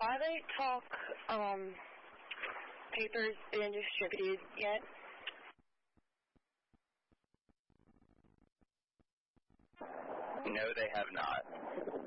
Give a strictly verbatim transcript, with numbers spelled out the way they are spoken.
Twilight Talk um, papers been distributed yet? No, they have not.